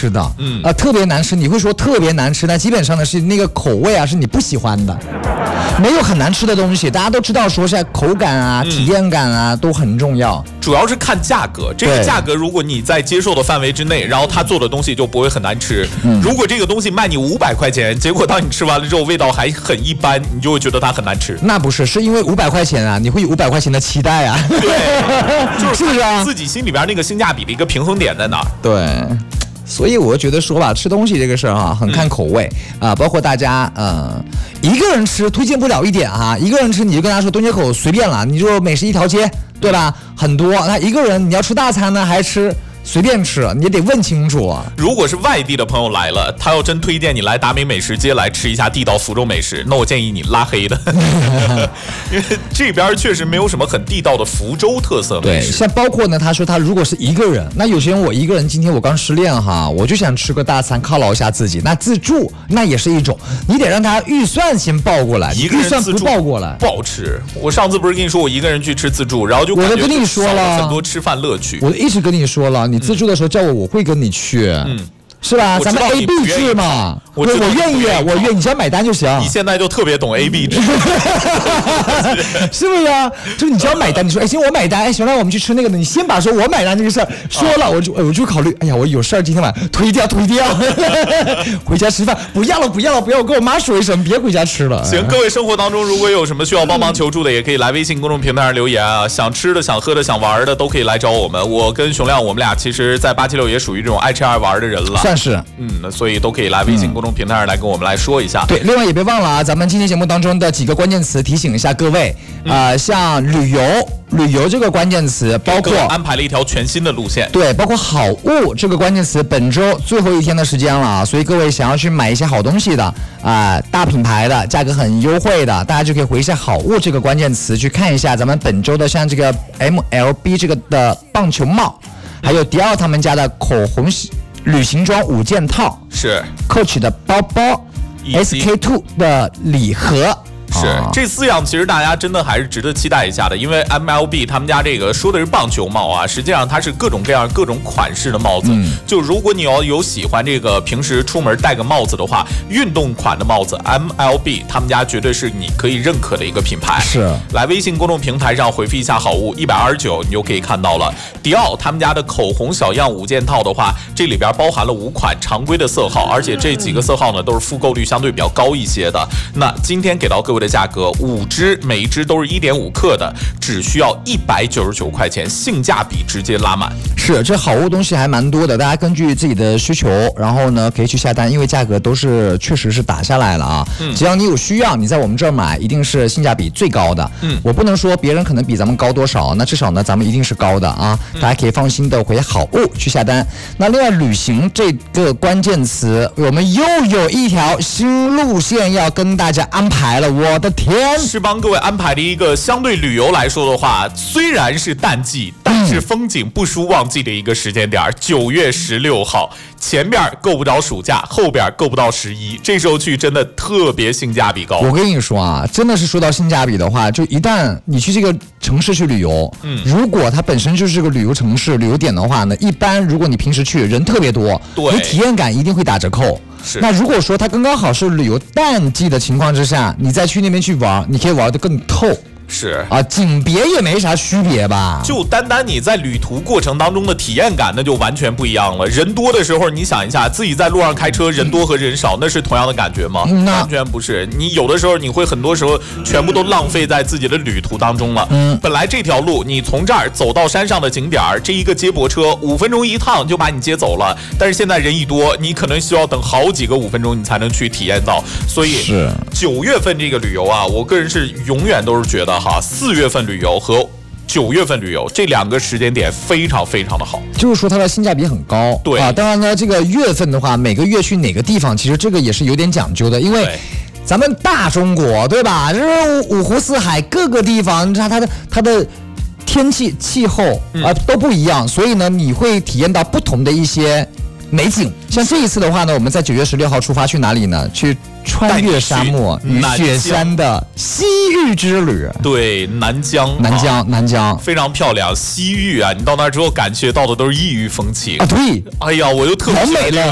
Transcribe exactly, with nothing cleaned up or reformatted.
吃的，嗯，呃，特别难吃。你会说特别难吃，但基本上呢是那个口味啊是你不喜欢的，没有很难吃的东西。大家都知道说现在口感啊、嗯、体验感啊都很重要， 主要是看价格。这个价格如果你在接受的范围之内，然后他做的东西就不会很难吃。嗯、如果这个东西卖你五百块钱，结果当你吃完了之后味道还很一般，你就会觉得它很难吃。 那不是，是因为五百块钱啊，你会有五百块钱的期待啊。 对，就是是不是啊？ 自己心里边那个性价比的一个平衡点在哪？ 对。所以我觉得说吧，吃东西这个事儿哈，很看口味啊、嗯呃，包括大家呃，一个人吃推荐不了一点哈，一个人吃你就跟他说东街口随便了，你就美食一条街，对吧？很多，那一个人你要吃大餐呢，还吃？随便吃，你也得问清楚啊。 如果是外地的朋友来了，他要真推荐你来达美美食街来吃一下地道福州美食，那我建议你拉黑的，因为这边确实没有什么很地道的福州特色美食。 对，像包括呢，他说他如果是一个人，那有些人我一个人，今天我刚失恋哈，我就想吃个大餐犒劳一下自己，那自助那也是一种，你得让他预算先报过来， 一个人预算不报过来不好吃。我上次不是跟你说我一个人去吃自助，然后就我都跟你说了很多吃饭乐趣， 我一直跟你说了。你自助的时候叫我，我会跟你去，嗯，是吧？咱们 A B 制嘛，我我愿意，我愿意，你只要买单就行。 你现在就特别懂 A B 制， 是不是啊？就你只要买单，你说哎行我买单，哎行了我们去吃那个的，你先把说我买单这个事儿说了，我就我就考虑，哎呀我有事儿今天晚上推掉推掉，回家吃饭不要了不要了不要，我跟我妈说一声，别回家吃了。 行，各位生活当中如果有什么需要帮忙求助的，也可以来微信公众平台上留言啊，想吃的想喝的想玩的都可以来找我们。我跟熊亮我们俩其实在八七六也属于这种爱吃爱玩的人了， 算是， 嗯，所以都可以来微信公众平台上来跟我们来说一下。 对，另外也别忘了啊，咱们今天节目当中的几个关键词提醒一下各位，啊、呃，像旅游。旅游这个关键词，包括安排了一条全新的路线， 对，包括好物这个关键词，本周最后一天的时间了，所以各位想要去买一些好东西的啊、呃，大品牌的，价格很优惠的，大家就可以回一下好物这个关键词去看一下咱们本周的像这个 M L B 这个的棒球帽，还有迪奥他们家的口红旅行装五件套， 是 Coach 的包包 ，S K 二 的礼盒。 是，这四样其实大家真的还是值得期待一下的，因为 M L B 他们家这个说的是棒球帽啊，实际上它是各种各样各种款式的帽子。嗯、就如果你要有喜欢这个平时出门戴个帽子的话，运动款的帽子 M L B 他们家绝对是你可以认可的一个品牌。 是， 来微信公众平台上回复一下好物一百二十九，你就可以看到了。迪奥他们家的口红小样五件套的话，这里边包含了五款常规的色号，而且这几个色号呢都是复购率相对比较高一些的。那今天给到各位的价格五支，每一支都是 一点五克的，只需要一百九十九块钱，性价比直接拉满。 是，这好物东西还蛮多的，大家根据自己的需求，然后呢可以去下单，因为价格都是确实是打下来了啊。嗯，只要你有需要，你在我们这儿买，一定是性价比最高的。嗯，我不能说别人可能比咱们高多少，那至少呢咱们一定是高的啊，大家可以放心的回好物去下单。那另外旅行这个关键词，我们又有一条新路线要跟大家安排了，我的天！ 是帮各位安排的一个相对旅游来说的话，虽然是淡季，但是风景不输旺季的一个时间点，九月十六号，前边够不着暑假，后边够不到十一，这时候去真的特别性价比高。 我跟你说啊，真的是说到性价比的话，就一旦你去这个城市去旅游，嗯，如果它本身就是个旅游城市、旅游点的话呢，一般如果你平时去人特别多， 对， 你体验感一定会打折扣。 是， 那如果说它刚刚好是旅游淡季的情况之下，你再去那边去玩，你可以玩得更透。 是啊，景别也没啥区别吧？ 就单单你在旅途过程当中的体验感，那就完全不一样了。人多的时候，你想一下，自己在路上开车，人多和人少，那是同样的感觉吗？ 嗯、 完全不是。你有的时候，你会很多时候全部都浪费在自己的旅途当中了。嗯，本来这条路你从这儿走到山上的景点，这一个接驳车五分钟一趟就把你接走了，但是现在人一多，你可能需要等好几个五分钟，你才能去体验到。所以是九月份这个旅游啊，我个人是永远都是觉得哈，四月份旅游和九月份旅游这两个时间点非常非常的好， 就是说它的性价比很高。 对啊，当然呢，这个月份的话，每个月去哪个地方，其实这个也是有点讲究的，因为咱们大中国对吧？就是五湖四海各个地方，它它的它的天气气候啊、嗯呃、都不一样，所以呢，你会体验到不同的一些美景。像这一次的话呢，我们在九月十六号出发去哪里呢？去穿越沙漠与雪山的西域之旅。 对，南疆， 南疆，啊、南疆非常漂亮。西域啊，你到那之后感觉到的都是异域风情啊。对， 哎呀，我就特别好美了。